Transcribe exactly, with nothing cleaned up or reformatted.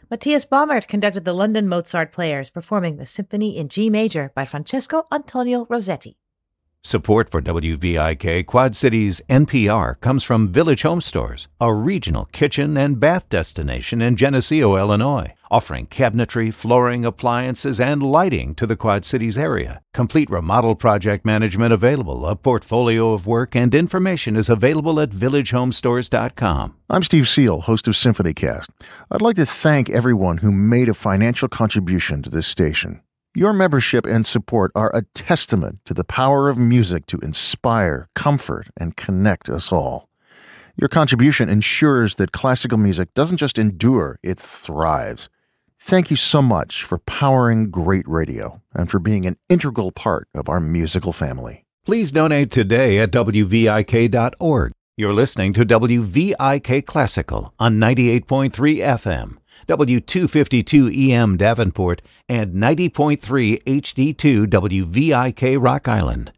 Matthias Baumert conducted the London Mozart Players, performing the Symphony in G Major by Francesco Antonio Rossetti. Support for W V I K Quad Cities N P R comes from Village Home Stores, a regional kitchen and bath destination in Geneseo, Illinois, offering cabinetry, flooring, appliances, and lighting to the Quad Cities area. Complete remodel project management available. A portfolio of work and information is available at village home stores dot com. I'm Steve Seal, host of SymphonyCast. I'd like to thank everyone who made a financial contribution to this station. Your membership and support are a testament to the power of music to inspire, comfort, and connect us all. Your contribution ensures that classical music doesn't just endure, it thrives. Thank you so much for powering great radio and for being an integral part of our musical family. Please donate today at W V I K dot org. You're listening to W V I K Classical on ninety-eight point three F M. W two fifty-two E M Davenport, and ninety point three H D two W V I K Rock Island.